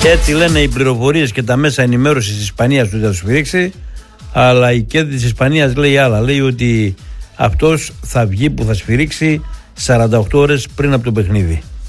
Έτσι λένε οι πληροφορίες και τα μέσα ενημέρωσης της Ισπανίας ότι θα το σφυρίξει, αλλά η ΚΕΔ της Ισπανίας λέει άλλα. Λέει ότι αυτός θα βγει που θα σφυρίξει 48 ώρες πριν από το παιχνίδι.